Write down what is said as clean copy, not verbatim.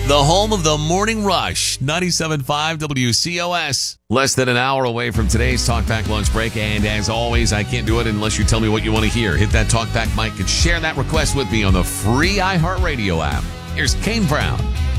The home of the Morning Rush, 97.5 WCOS. Less than an hour away from today's Talkback Lunch Break. And as always, I can't do it unless you tell me what you want to hear. Hit that Talkback mic and share that request with me on the free iHeartRadio app. Here's Kane Brown.